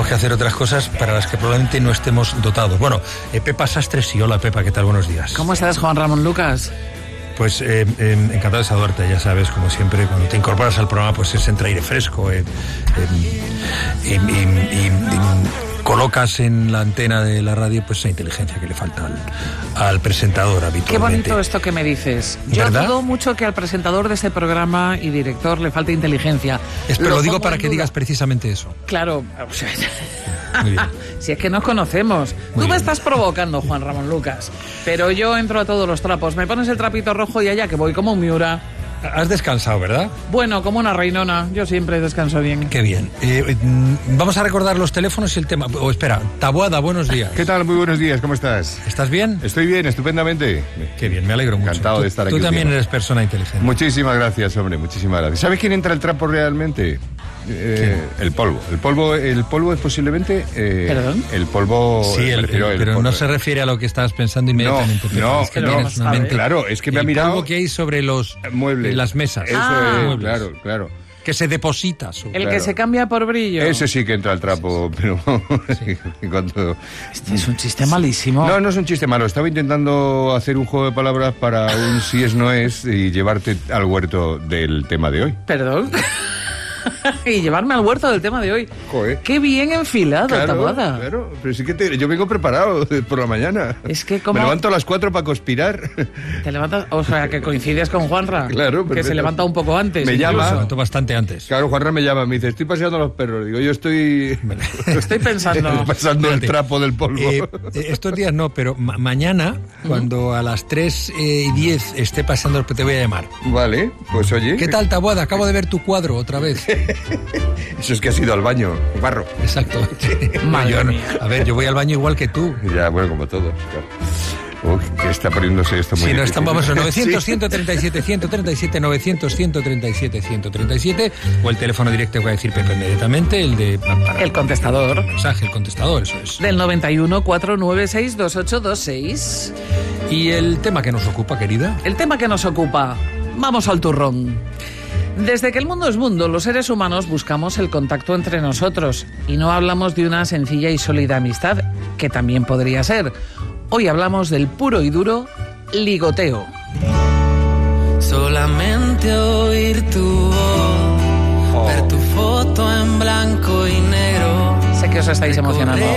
que hacer otras cosas para las que probablemente no estemos dotados. Bueno, Pepa Sastre, sí, hola Pepa, ¿qué tal? Buenos días. ¿Cómo estás, Juan Ramón Lucas? Pues encantado de saludarte, ya sabes, como siempre, cuando te incorporas al programa, pues es entra aire fresco colocas en la antena de la radio pues esa inteligencia que le falta al presentador habitualmente. Qué bonito esto que me dices. Yo ¿verdad? dudo mucho que al presentador de este programa y director le falte inteligencia. Pero lo digo para que digas precisamente eso. Claro, o sea, Muy bien. si es que nos conocemos. Muy Tú me bien. estás provocando, Juan Ramón Lucas, pero yo entro a todos los trapos. Me pones el trapito rojo y allá que voy como un Miura. Has descansado, ¿verdad? Bueno, como una reinona. Yo siempre descanso bien. Qué bien. Vamos a recordar los teléfonos y el tema. Espera, Taboada, buenos días. ¿Qué tal? Muy buenos días, ¿cómo estás? ¿Estás bien? Estoy bien, estupendamente. Qué bien, me alegro mucho. Encantado de estar aquí Tú un también día. eres persona inteligente. Muchísimas gracias, hombre, muchísimas gracias. ¿Sabes quién entra al trapo realmente? El polvo. El polvo es posiblemente... ¿Perdón? El polvo... Sí, me refiero al pero polvo. no se refiere a lo que estabas pensando inmediatamente. Pepa. No, Es que no, tienes una mente- claro, es que me ha el mirado... polvo que hay sobre los muebles. las mesas. Eso Ah. es, claro. Que se deposita sobre. El que Claro. se cambia por brillo. Ese sí que entra al trapo, pero... cuando... Este es un chiste malísimo. No es un chiste malo. Estaba intentando hacer un juego de palabras para un sí es no es y llevarte al huerto del tema de hoy. Perdón. Y llevarme al huerto del tema de hoy. Joder. Qué bien enfilado, Taboada. Claro, pero sí que yo vengo preparado por la mañana. Es que como- Me levanto a las 4 para conspirar. Te levantas, o sea, que coincides con Juanra. Claro, que perfecto. se levanta un poco antes. Me incluso. llama. Se levantó bastante antes. Claro, Juanra me llama, me dice, estoy paseando a los perros. Digo, yo estoy... Estoy pensando. pasando el Espérate. trapo del polvo. Estos días no, pero mañana, cuando a las 3:10 esté pasando, te voy a llamar. Vale, pues oye. ¿Qué tal, Taboada? Acabo de ver tu cuadro otra vez. Eso es que has ido al baño, barro. Exacto. Madre Yo no- mía. A ver, yo voy al baño igual que tú. Ya, bueno, como todos, claro. Uy, que está poniéndose esto muy Si no difícil. estamos en 900, Sí. 137, 137, 900, 137, 137, o el teléfono directo que va a decir Pepe inmediatamente, el de... para El contestador. mensaje, el contestador, eso es. Del 91 496 2826. Y el tema que nos ocupa, querida. El tema que nos ocupa. Vamos al turrón. Desde que el mundo es mundo, los seres humanos buscamos el contacto entre nosotros y no hablamos de una sencilla y sólida amistad, que también podría ser. Hoy hablamos del puro y duro ligoteo. Solamente oír tu voz, ver tu foto en blanco y negro. Sé que os estáis emocionando.